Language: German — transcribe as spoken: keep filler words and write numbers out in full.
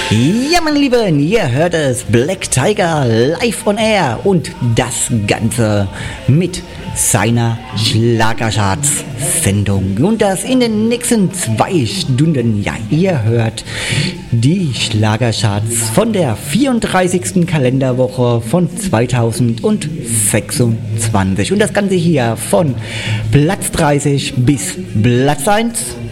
Ja, meine Lieben, ihr hört es, Black Tiger live on air und das Ganze mit seiner Schlagercharts-Sendung. Und das in den nächsten zwei Stunden. Ja, ihr hört die Schlagercharts von der vierunddreißigsten Kalenderwoche von zweitausendsechsundzwanzig. Und das Ganze hier von Platz dreißig bis Platz eins.